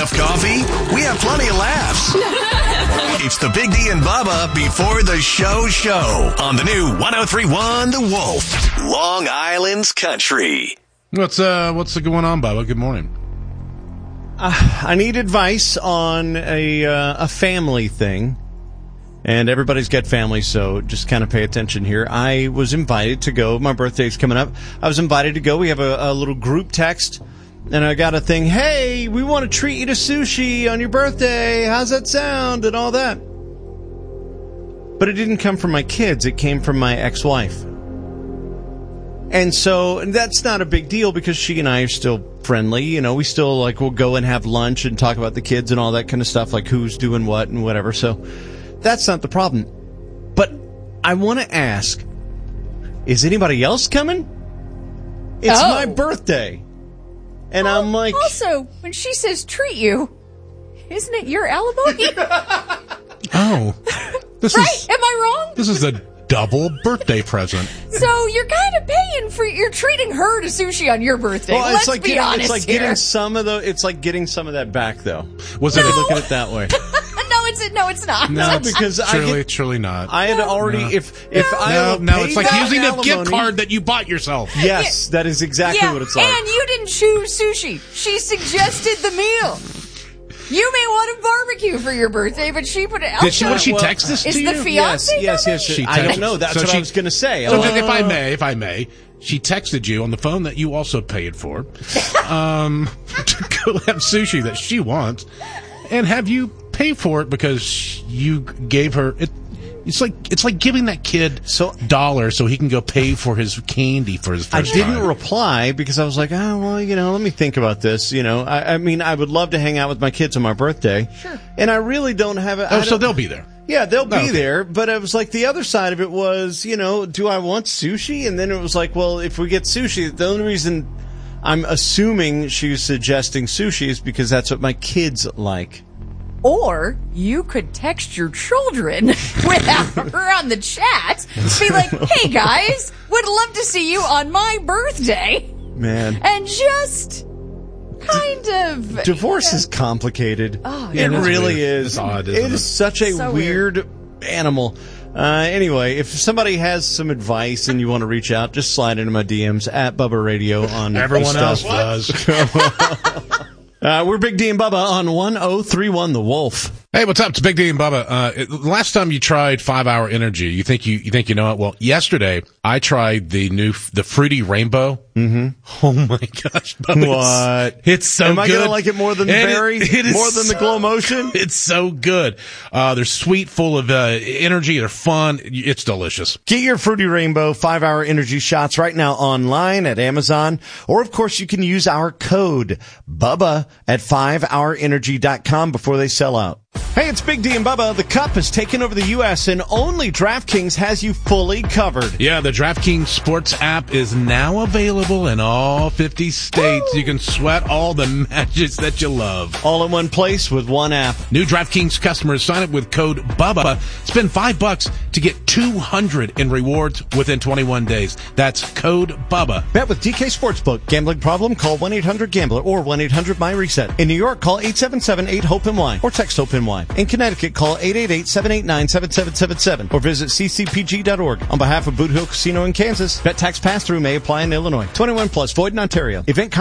Enough coffee? We have plenty of laughs. It's the Big D and Bubba before the show on the new 103.1 The Wolf, Long Island's Country. What's going on, Bubba? Good morning. I need advice on a family thing. And everybody's got families, so just kind of pay attention here. I was invited to go. My birthday's coming up. I was invited to go. We have a little group text, and I got a thing, hey, we want to treat you to sushi on your birthday. How's that sound? And all that. But it didn't come from my kids. It came from my ex-wife. And so that's not a big deal because she and I are still friendly. You know, we still, we'll go and have lunch and talk about the kids and all that kind of stuff, like who's doing what and whatever. So that's not the problem. But I want to ask, is anybody else coming? It's my birthday. And I'm like... Also, when she says treat you, isn't it your alimony? Oh. Right? Am I wrong? This is a double birthday present. So you're kind of paying for... You're treating her to sushi on your birthday. Well, Let's be honest it's like here. getting some of the... It's like getting some of that back, though. Was it? Look at it that way. No, it's not. No, because Truly not. I had already... No. If No, it's like using a gift card that you bought yourself. Yes, that is exactly what it's like. And you didn't choose sushi. She suggested the meal. You may want a barbecue for your birthday, but she put it out. Did she text this to you? Is the fiance? Yes. I don't know. That's what I was going to say. So if I may, she texted you on the phone that you also paid for to go have sushi that she wants, and have you pay for it because you gave her it. It's like giving that kid $1 so he can go pay for his candy for his first time. I didn't reply because I was like, let me think about this. I mean, I would love to hang out with my kids on my birthday. Sure. And I really don't have it. So they'll be there. Yeah, they'll be there. But it was like the other side of it was, do I want sushi? And then it was like, well, if we get sushi, the only reason I'm assuming she was suggesting sushi is because that's what my kids like. Or you could text your children without her on the chat. Be like, hey, guys, would love to see you on my birthday. Man. And just kind of... Divorce is complicated. Oh, it really is. It's odd, it is such a weird animal. Anyway, if somebody has some advice and you want to reach out, just slide into my DMs at Bubba Radio on Everyone else does. We're Big D and Bubba on 103.1 The Wolf. Hey, what's up? It's Big D and Bubba. Last time you tried 5 Hour Energy, you think you know it? Well, yesterday I tried the Fruity Rainbow. Mm-hmm. Oh my gosh, Bubba! What? It's so good. Am I gonna like it more than the berry? More than the Glow Motion? It's so good. They're sweet, full of energy. They're fun. It's delicious. Get your Fruity Rainbow 5 Hour Energy shots right now online at Amazon, or of course you can use our code Bubba at 5hourenergy.com before they sell out. Hey, it's Big D and Bubba. The Cup has taken over the U.S. and only DraftKings has you fully covered. Yeah, the DraftKings Sports app is now available in all 50 states. Woo! You can sweat all the matches that you love. All in one place with one app. New DraftKings customers sign up with code BUBBA. Spend $5 to get $200 in rewards within 21 days. That's code BUBBA. Bet with DK Sportsbook. Gambling problem? Call 1-800-GAMBLER or 1-800-MY-RESET. In New York, call 877-8-HOPE-NY or text HOPE-NY. In Connecticut, call 888-789-7777 or visit ccpg.org. On behalf of Boot Hill Casino in Kansas, bet tax pass-through may apply in Illinois. 21 plus, void in Ontario. Event